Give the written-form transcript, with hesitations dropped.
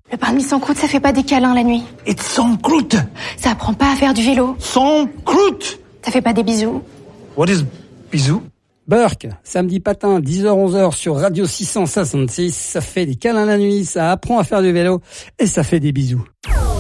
Le pain de mie sans croûte, ça fait pas des câlins la nuit. It's sans croûte. Ça apprend pas à faire du vélo. Sans croûte. Ça fait pas des bisous. What is bisous? Burke, samedi patin, 10h-11h sur Radio 666. Ça fait des câlins la nuit, ça apprend à faire du vélo et ça fait des bisous.